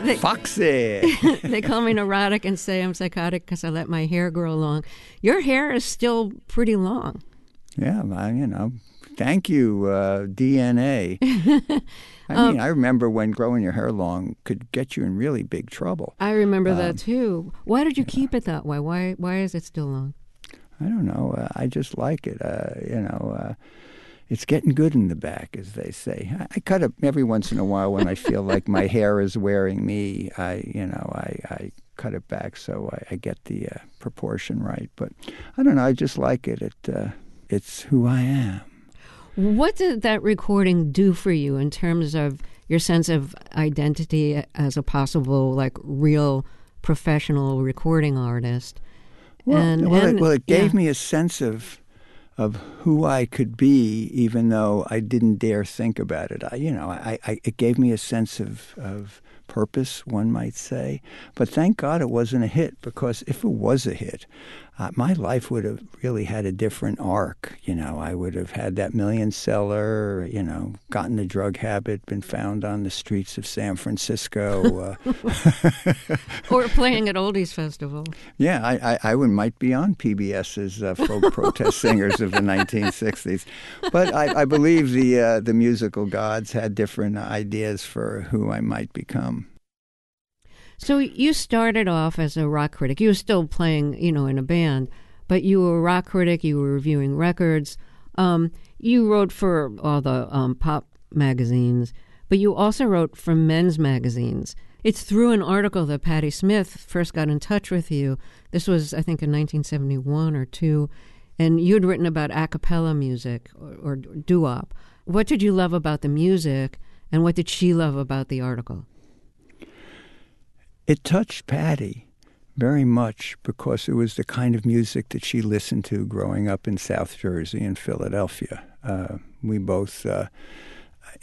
Foxy. They call me neurotic and say I'm psychotic because I let my hair grow long. Your hair is still pretty long. Yeah, thank you, DNA. I remember when growing your hair long could get you in really big trouble. I remember that too. Why did you keep it that way? Why is it still long? I don't know. I just like it. It's getting good in the back, as they say. I cut it every once in a while when I feel like my hair is wearing me. I cut it back so I get the proportion right. But I don't know. I just like it. It's who I am. What did that recording do for you in terms of your sense of identity as a possible, real professional recording artist? It gave me a sense of who I could be, even though I didn't dare think about it. It gave me a sense of purpose, one might say. But thank God it wasn't a hit, because if it was a hit, my life would have really had a different arc. I would have had that million seller, gotten the drug habit, been found on the streets of San Francisco. Or playing at Oldies Festival. Yeah, I might be on PBS's folk protest singers of the 1960s. But I believe the musical gods had different ideas for who I might become. So you started off as a rock critic. You were still playing, in a band, but you were a rock critic. You were reviewing records. You wrote for all the pop magazines, but you also wrote for men's magazines. It's through an article that Patti Smith first got in touch with you. This was, I think, in 1971 or 2, and you'd written about a cappella music or doo-wop. What did you love about the music, and what did she love about the article? It touched Patti very much because it was the kind of music that she listened to growing up in South Jersey and Philadelphia. We both